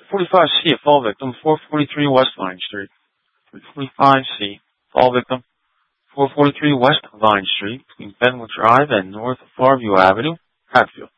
345C, a fall victim, 443 West Vine Street. 345C, fall victim, 443 West Vine Street, between Benwood Drive and North Farview Avenue, Hatfield.